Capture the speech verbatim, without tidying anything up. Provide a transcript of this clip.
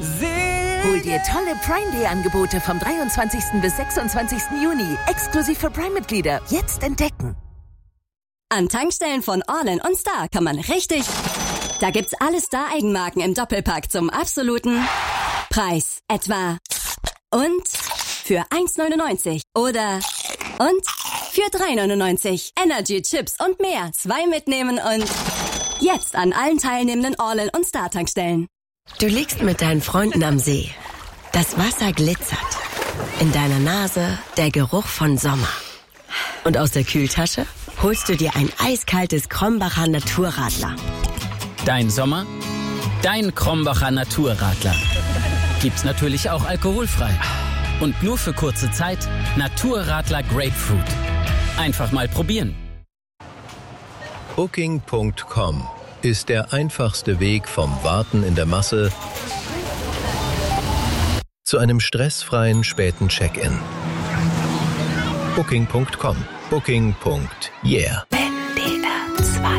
Hol dir tolle Prime Day Angebote vom dreiundzwanzigsten bis sechsundzwanzigsten Juni. Exklusiv für Prime-Mitglieder. Jetzt entdecken. An Tankstellen von Orlen und Star kann man richtig... Da gibt's alle Star-Eigenmarken im Doppelpack zum absoluten Preis. Etwa und für eins neunundneunzig oder und für drei neunundneunzig. Energy, Chips und mehr. Zwei mitnehmen und jetzt an allen teilnehmenden Orlen und Star-Tankstellen. Du liegst mit deinen Freunden am See. Das Wasser glitzert. In deiner Nase der Geruch von Sommer. Und aus der Kühltasche holst du dir ein eiskaltes Krombacher Naturradler. Dein Sommer, dein Krombacher Naturradler. Gibt's natürlich auch alkoholfrei. Und nur für kurze Zeit Naturradler Grapefruit. Einfach mal probieren. Booking Punkt com ist der einfachste Weg vom Warten in der Masse zu einem stressfreien späten Check-in. Booking Punkt com. Booking. Yeah.